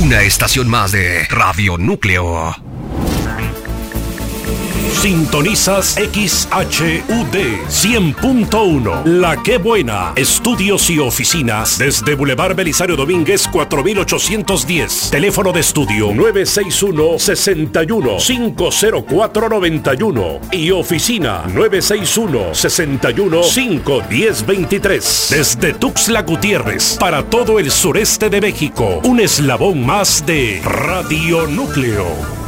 Una estación más de Radio Núcleo. Sintonizas XHUD 100.1. La Qué Buena. Estudios y oficinas desde Boulevard Belisario Domínguez 4810. Teléfono de estudio 961-61-50491 y oficina 961-61-51023. Desde Tuxtla Gutiérrez para todo el sureste de México. Un eslabón más de Radio Núcleo.